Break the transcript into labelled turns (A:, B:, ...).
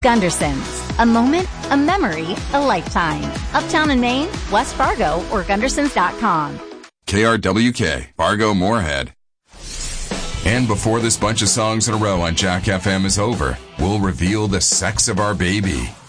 A: Gunderson's. A moment, a memory, a lifetime. Uptown in Maine, West Fargo, or Gundersons.com.
B: KRWK, Fargo Moorhead. And before this bunch of songs in a row on Jack FM is over, we'll reveal the sex of our baby.